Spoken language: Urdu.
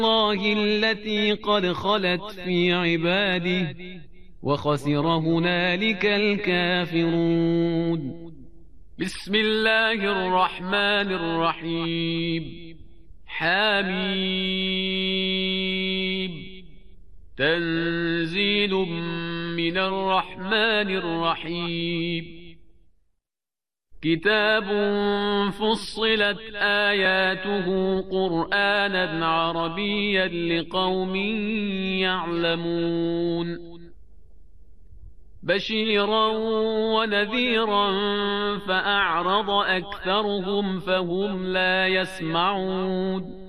الله التي قد خلت في عباده وخسر هنالك الكافرون. بسم الله الرحمن الرحيم. حميم. تنزيل من الرحمن الرحيم. كتاب فصلت آياته قرآنا عربيا لقوم يعلمون. بشيرا ونذيرا فأعرض أكثرهم فهم لا يسمعون.